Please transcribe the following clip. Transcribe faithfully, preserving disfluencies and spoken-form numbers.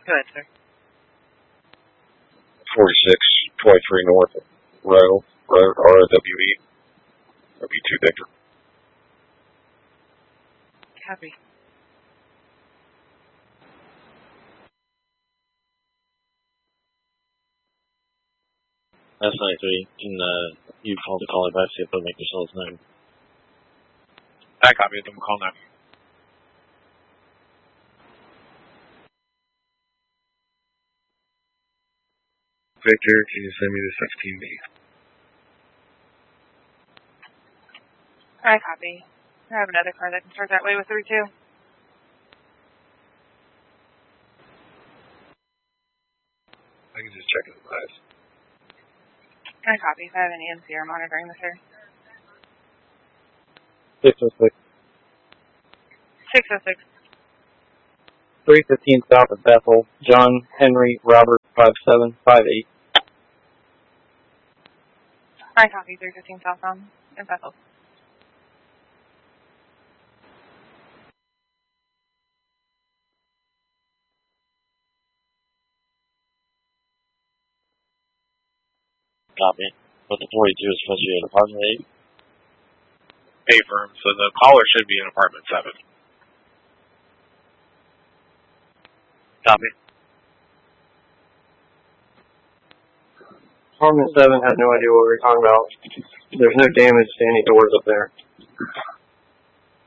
Go ahead, sir. forty-six twenty-three North Road, Road, R O W E. W two Victor. Copy. That's ninety-three. Can uh, you call the caller back, see if they'll make yourselves known? I copy. Them call now. Victor, can you send me the sixteen B? I copy. I have another car that can start that way with three two. I can just check his eyes. I copy. If I have any N C R monitoring this, sir. six oh six. six oh six. three fifteen south of Bethel. John Henry Robert five seven five eight. I copy. three fifteen southbound in Bethel. Copy. But the forty-two is supposed to be in apartment eight? A firm, so the caller should be in apartment seven. Copy. Apartment seven had no idea what we were talking about. There's no damage to any doors up there.